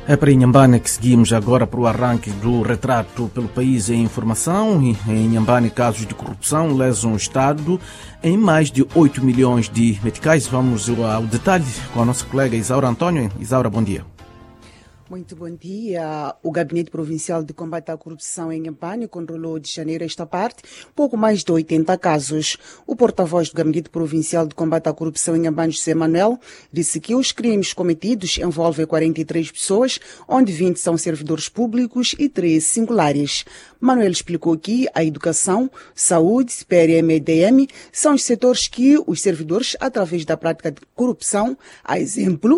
É para Inhambane que seguimos agora para o arranque do retrato pelo país em informação. Em Inhambane, casos de corrupção lesam o Estado em mais de 8 milhões de meticais. Vamos ao detalhe com a nossa colega Isaura Antônio. Isaura, bom dia. Muito bom dia. O Gabinete Provincial de Combate à Corrupção em Inhambane controlou de janeiro a esta parte pouco mais de 80 casos. O porta-voz do Gabinete Provincial de Combate à Corrupção em Inhambane, José Manuel, disse que os crimes cometidos envolvem 43 pessoas, onde 20 são servidores públicos e 13 singulares. Manuel explicou que a educação, saúde, PRM e EDM são os setores que os servidores, através da prática de corrupção, a exemplo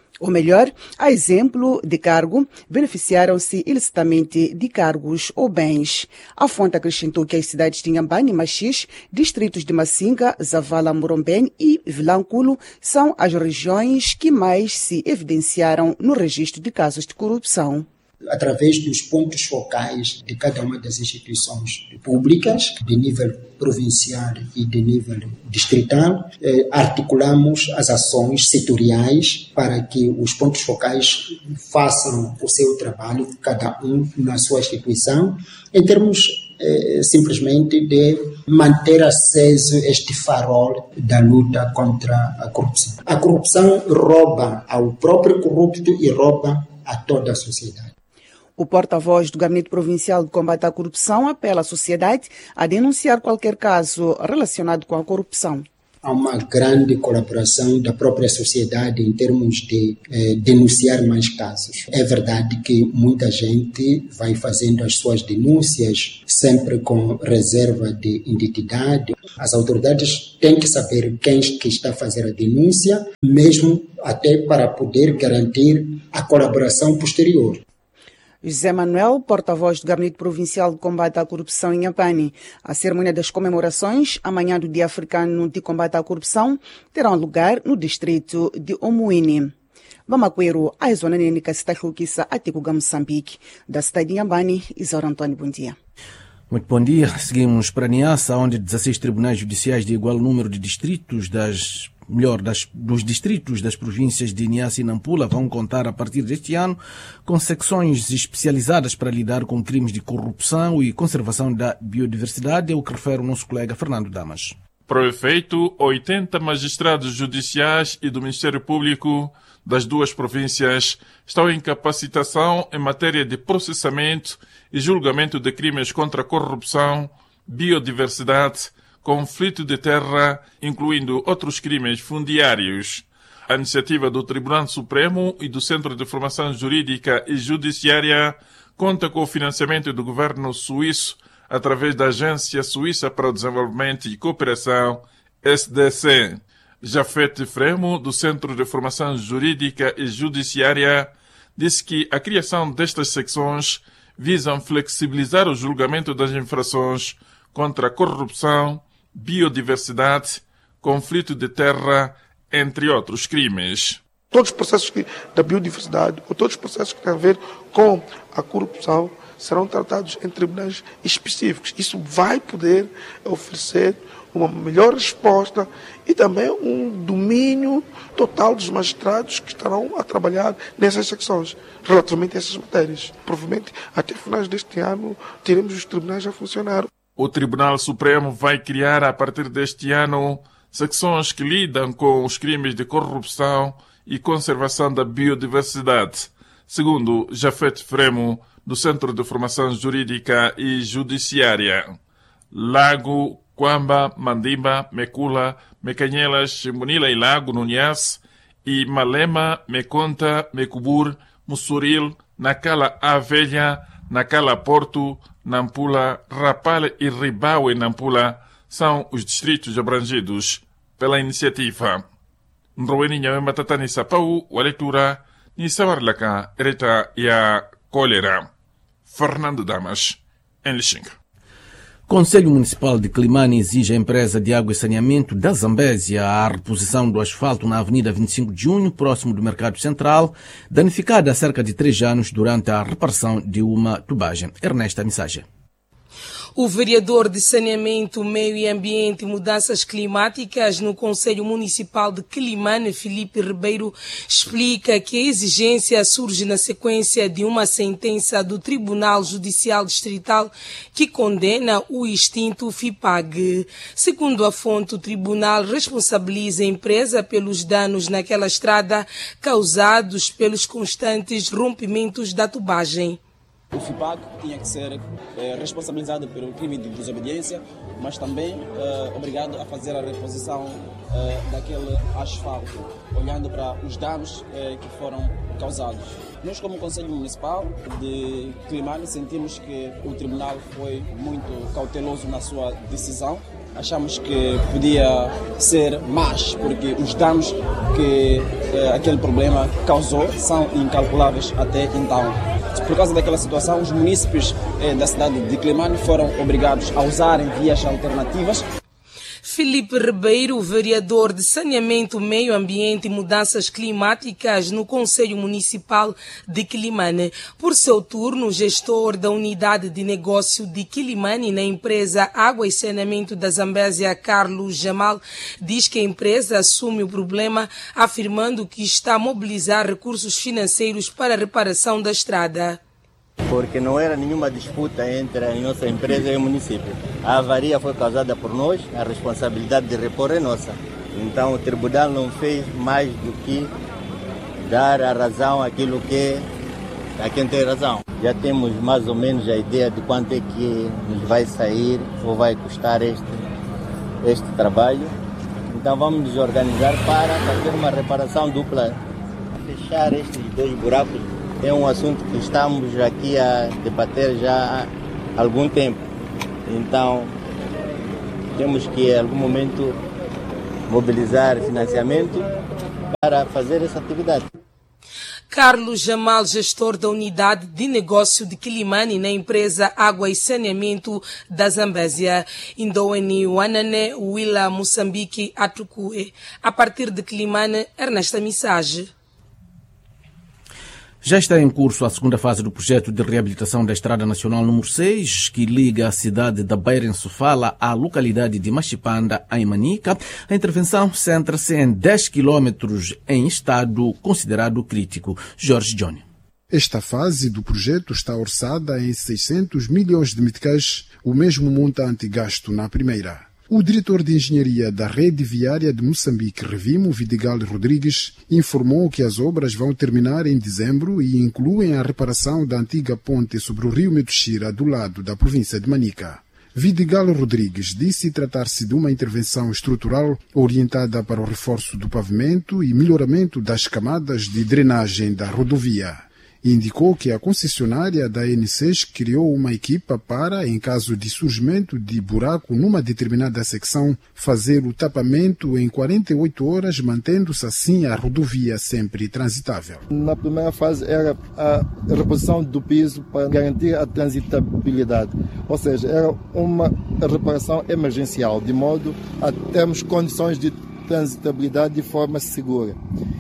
de cargo, beneficiaram-se ilicitamente de cargos ou bens. A fonte acrescentou que as cidades de Inhambane e Machis, distritos de Massinga, Zavala, Morombém e Vilanculo são as regiões que mais se evidenciaram no registro de casos de corrupção. Através dos pontos focais de cada uma das instituições públicas, de nível provincial e de nível distrital, articulamos as ações setoriais para que os pontos focais façam o seu trabalho, cada um na sua instituição, em termos simplesmente de manter aceso este farol da luta contra a corrupção. A corrupção rouba ao próprio corrupto e rouba a toda a sociedade. O porta-voz do Gabinete Provincial de Combate à Corrupção apela à sociedade a denunciar qualquer caso relacionado com a corrupção. Há uma grande colaboração da própria sociedade em termos de denunciar mais casos. É verdade que muita gente vai fazendo as suas denúncias sempre com reserva de identidade. As autoridades têm que saber quem que está a fazer a denúncia, mesmo até para poder garantir a colaboração posterior. José Manuel, porta-voz do Gabinete Provincial de Combate à Corrupção em Inhambane. A cerimônia das comemorações, amanhã do Dia Africano de Combate à Corrupção, terá lugar no distrito de Omuini. Bamaquero, a zona nênica se está até Moçambique. Da cidade de Inhambane, Isaura Antônio, bom dia. Muito bom dia. Seguimos para Niassa, onde 16 tribunais judiciais de igual número de distritos dos distritos das províncias de Niassa e Nampula vão contar a partir deste ano com secções especializadas para lidar com crimes de corrupção e conservação da biodiversidade, é o que refere o nosso colega Fernando Damas. Para o efeito, 80 magistrados judiciais e do Ministério Público das duas províncias estão em capacitação em matéria de processamento e julgamento de crimes contra a corrupção, biodiversidade, conflito de terra, incluindo outros crimes fundiários. A iniciativa do Tribunal Supremo e do Centro de Formação Jurídica e Judiciária conta com o financiamento do governo suíço através da Agência Suíça para o Desenvolvimento e Cooperação, SDC. Jafet Fremo, do Centro de Formação Jurídica e Judiciária, disse que a criação destas secções visa flexibilizar o julgamento das infrações contra a corrupção, biodiversidade, conflito de terra, entre outros crimes. Todos os processos da biodiversidade ou todos os processos que têm a ver com a corrupção serão tratados em tribunais específicos. Isso vai poder oferecer uma melhor resposta e também um domínio total dos magistrados que estarão a trabalhar nessas secções, relativamente a essas matérias. Provavelmente, até finais deste ano, teremos os tribunais a funcionar. O Tribunal Supremo vai criar, a partir deste ano, secções que lidam com os crimes de corrupção e conservação da biodiversidade, segundo Jafet Fremo, do Centro de Formação Jurídica e Judiciária. Lago, Quamba, Mandimba, Mecula, Mecanhelas, Munila e Lago, no Niassa, e Malema, Meconta, Mecubur, Mussuril, Nacala Avelha, Nacala Porto, Nampula, Rapale e Ribau em Nampula são os distritos abrangidos pela iniciativa. Nroeninha Matatani Sapau, a leitura, Nisawarlaka, Ereta e a Cólera. Fernando Damas, em Lixinga. Conselho Municipal de Climane exige à empresa de água e saneamento da Zambésia a reposição do asfalto na Avenida 25 de Junho, próximo do Mercado Central, danificada há cerca de 3 anos durante a reparação de uma tubagem. Ernesta Mensagem. O vereador de Saneamento, Meio e Ambiente e Mudanças Climáticas no Conselho Municipal de Quelimane, Filipe Ribeiro, explica que a exigência surge na sequência de uma sentença do Tribunal Judicial Distrital que condena o extinto FIPAG. Segundo a fonte, o tribunal responsabiliza a empresa pelos danos naquela estrada causados pelos constantes rompimentos da tubagem. O FIPAG tinha que ser responsabilizado pelo crime de desobediência, mas também obrigado a fazer a reposição daquele asfalto, olhando para os danos que foram causados. Nós, como Conselho Municipal de Quelimane, sentimos que o Tribunal foi muito cauteloso na sua decisão. Achamos que podia ser mais, porque os danos que aquele problema causou são incalculáveis até então. Por causa daquela situação, os munícipes da cidade de Quelimane foram obrigados a usarem vias alternativas. Filipe Ribeiro, vereador de Saneamento, Meio Ambiente e Mudanças Climáticas no Conselho Municipal de Quelimane. Por seu turno, o gestor da Unidade de Negócio de Quelimane na empresa Água e Saneamento da Zambésia, Carlos Jamal, diz que a empresa assume o problema, afirmando que está a mobilizar recursos financeiros para a reparação da estrada. Porque não era nenhuma disputa entre a nossa empresa e o município. A avaria foi causada por nós, a responsabilidade de repor é nossa. Então o tribunal não fez mais do que dar a razão àquilo que a quem tem razão. Já temos mais ou menos a ideia de quanto é que nos vai sair ou vai custar este trabalho. Então vamos nos organizar para fazer uma reparação dupla. Fechar estes 2 buracos é um assunto que estamos aqui a debater já há algum tempo. Então, temos que, em algum momento, mobilizar financiamento para fazer essa atividade. Carlos Jamal, gestor da Unidade de Negócio de Quelimane na empresa Água e Saneamento da Zambésia. Indoene Wanane, Willa Moçambique, Atucue. A partir de Quelimane, Ernesta Missage. Já está em curso a segunda fase do projeto de reabilitação da Estrada Nacional número 6, que liga a cidade da Beira em Sofala à localidade de Machipanda, em Manica. A intervenção centra-se em 10 quilómetros em estado considerado crítico. Jorge Johnny. Esta fase do projeto está orçada em 600 milhões de meticais, o mesmo montante gasto na primeira. O diretor de engenharia da Rede Viária de Moçambique, Revimo Vidigal Rodrigues, informou que as obras vão terminar em dezembro e incluem a reparação da antiga ponte sobre o rio Metuxira, do lado da província de Manica. Vidigal Rodrigues disse tratar-se de uma intervenção estrutural orientada para o reforço do pavimento e melhoramento das camadas de drenagem da rodovia. Indicou que a concessionária da N6 criou uma equipa para, em caso de surgimento de buraco numa determinada secção, fazer o tapamento em 48 horas, mantendo-se assim a rodovia sempre transitável. Na primeira fase era a reposição do piso para garantir a transitabilidade, ou seja, era uma reparação emergencial, de modo a termos condições de transitabilidade de forma segura.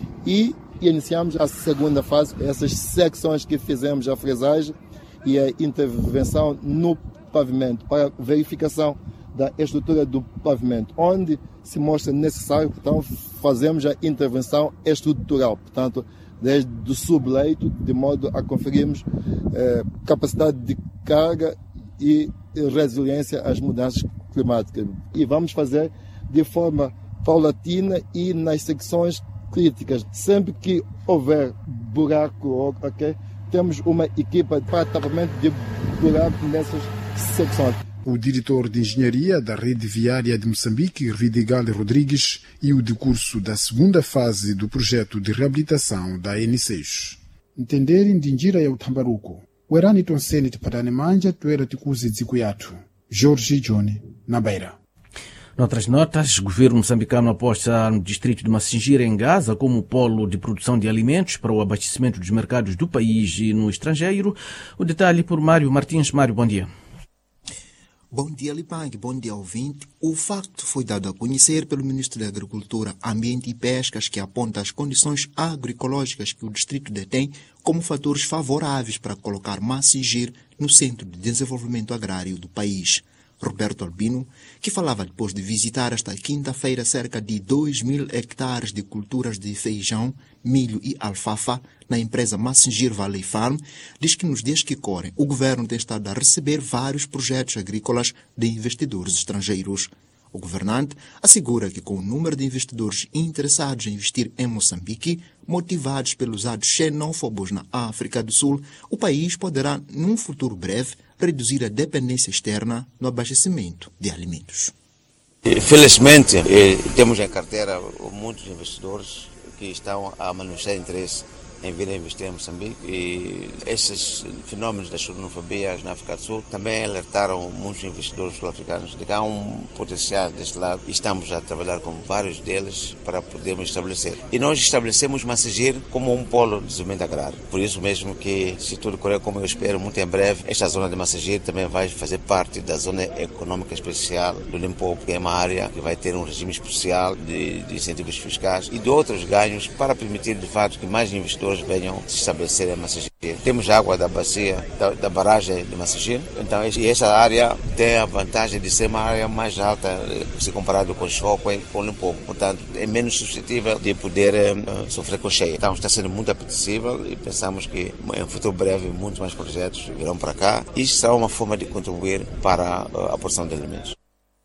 E iniciamos a segunda fase, essas secções que fizemos a fresagem e a intervenção no pavimento para verificação da estrutura do pavimento, onde se mostra necessário, então fazemos a intervenção estrutural, portanto, desde o subleito, de modo a conferirmos capacidade de carga e resiliência às mudanças climáticas. E vamos fazer de forma paulatina e nas secções críticas. Sempre que houver buraco, temos uma equipa para tapamento de buraco nessas secções. O diretor de engenharia da Rede Viária de Moçambique, Vidigal Rodrigues, e o decurso da segunda fase do projeto de reabilitação da N6. Entenderem de Indira e o Tambaruco. O Eraniton Senate para a Nemanja, tu era Ticuzi Dzikuiatu. Jorge Johnny, na Beira. Noutras notas, o governo moçambicano aposta no distrito de Massingira, em Gaza, como polo de produção de alimentos para o abastecimento dos mercados do país e no estrangeiro. O detalhe por Mário Martins. Mário, bom dia. Bom dia, Lipangue. Bom dia, ouvinte. O facto foi dado a conhecer pelo Ministro da Agricultura, Ambiente e Pescas, que aponta as condições agroecológicas que o distrito detém como fatores favoráveis para colocar Massingir no centro de desenvolvimento agrário do país. Roberto Albino, que falava depois de visitar esta quinta-feira cerca de 2.000 hectares de culturas de feijão, milho e alfafa na empresa Massingir Valley Farm, diz que nos dias que correm o governo tem estado a receber vários projetos agrícolas de investidores estrangeiros. O governante assegura que com o número de investidores interessados em investir em Moçambique, motivados pelos atos xenófobos na África do Sul, o país poderá, num futuro breve, reduzir a dependência externa no abastecimento de alimentos. Felizmente, temos em carteira muitos investidores que estão a manifestar interesse em vir a investir em Moçambique, e esses fenômenos da xenofobia na África do Sul também alertaram muitos investidores sul-africanos de que há um potencial deste lado e estamos a trabalhar com vários deles para podermos estabelecer. E nós estabelecemos Massingir como um polo de desenvolvimento agrário. Por isso mesmo que, se tudo correr como eu espero, muito em breve, esta zona de Massingir também vai fazer parte da zona econômica especial do Limpopo, que é uma área que vai ter um regime especial de incentivos fiscais e de outros ganhos para permitir, de fato, que mais investidores venham se estabelecer em Massingir. Temos água da bacia, da barragem de Massingir, então essa área tem a vantagem de ser uma área mais alta se comparado com Chocó e com Limpopo, portanto é menos suscetível de poder sofrer com cheia. Então está sendo muito apetecível e pensamos que em um futuro breve muitos mais projetos virão para cá. Isto será uma forma de contribuir para a produção de alimentos.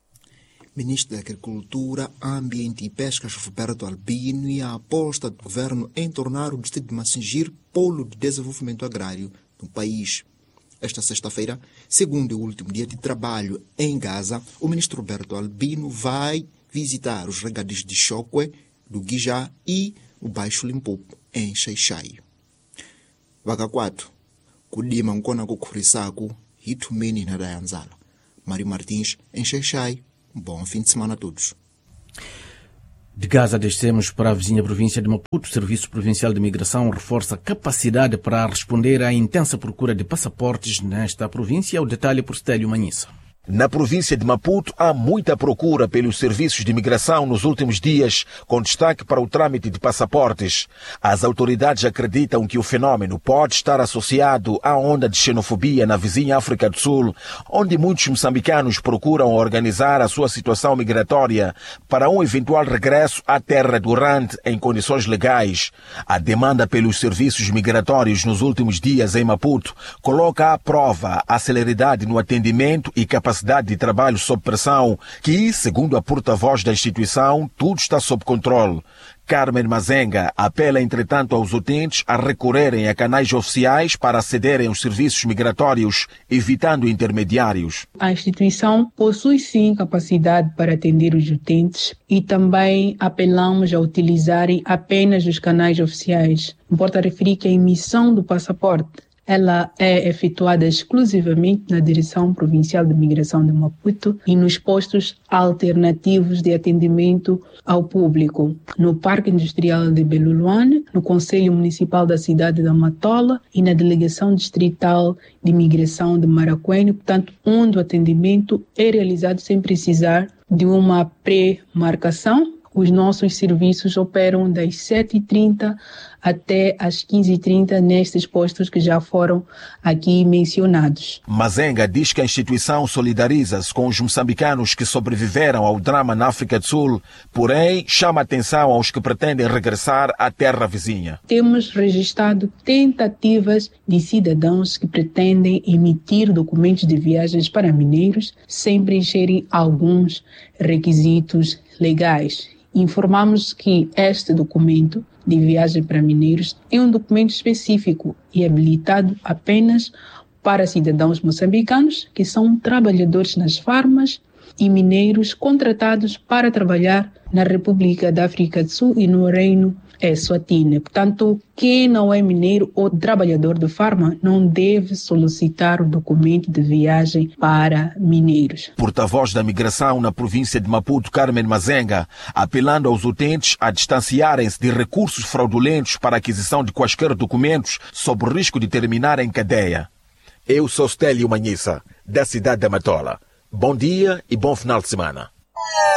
Ministro da Agricultura, Ambiente e Pescas, Roberto Albino, e a aposta do governo em tornar o distrito de Massingir polo de desenvolvimento agrário no país. Esta sexta-feira, segundo o último dia de trabalho em Gaza, o ministro Roberto Albino vai visitar os regadíos de Chocó, do Guijá e o Baixo Limpopo, em Xai-Xai. Vaga 4. Kudima Nkona Kukurisako, Hitumeni na Dayanzala. Mário Martins, em Xai-Xai. Bom fim de semana a todos. De Gaza, descemos para a vizinha província de Maputo. O Serviço Provincial de Migração reforça a capacidade para responder à intensa procura de passaportes nesta província. O detalhe por Stélio Manhissa. Na província de Maputo, há muita procura pelos serviços de imigração nos últimos dias, com destaque para o trâmite de passaportes. As autoridades acreditam que o fenômeno pode estar associado à onda de xenofobia na vizinha África do Sul, onde muitos moçambicanos procuram organizar a sua situação migratória para um eventual regresso à terra durante em condições legais. A demanda pelos serviços migratórios nos últimos dias em Maputo coloca à prova a celeridade no atendimento e capacidade de trabalho sob pressão, que, segundo a porta-voz da instituição, tudo está sob controle. Carmen Mazenga apela, entretanto, aos utentes a recorrerem a canais oficiais para acederem aos serviços migratórios, evitando intermediários. A instituição possui sim capacidade para atender os utentes e também apelamos a utilizarem apenas os canais oficiais. Importa referir que a emissão do passaporte ela é efetuada exclusivamente na Direção Provincial de Migração de Maputo e nos postos alternativos de atendimento ao público, no Parque Industrial de Beluluane, no Conselho Municipal da cidade da Matola e na Delegação Distrital de Migração de Maracuene, portanto, onde o atendimento é realizado sem precisar de uma pré-marcação. Os nossos serviços operam das 7h30 até às 15h30 nestes postos que já foram aqui mencionados. Mazenga diz que a instituição solidariza-se com os moçambicanos que sobreviveram ao drama na África do Sul, porém chama atenção aos que pretendem regressar à terra vizinha. Temos registrado tentativas de cidadãos que pretendem emitir documentos de viagens para mineiros sem preencherem alguns requisitos legais. Informamos que este documento de viagem para mineiros é um documento específico e habilitado apenas para cidadãos moçambicanos que são trabalhadores nas farmas e mineiros contratados para trabalhar na República da África do Sul e no Reino Eswatini. Portanto, quem não é mineiro ou trabalhador de farma não deve solicitar o documento de viagem para mineiros. Porta-voz da migração na província de Maputo, Carmen Mazenga, apelando aos utentes a distanciarem-se de recursos fraudulentos para a aquisição de quaisquer documentos sob o risco de terminar em cadeia. Eu sou Stélio Manhissa, da cidade da Matola. Bom dia e bom final de semana.